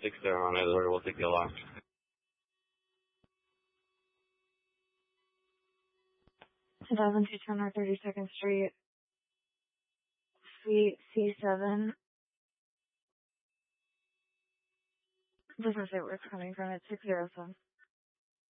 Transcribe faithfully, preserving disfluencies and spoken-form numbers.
six zero on either way. We'll take the alarm. two thousand two ten North thirty-second Street, Suite C seven. Doesn't say where it's coming from. It's six zero seven.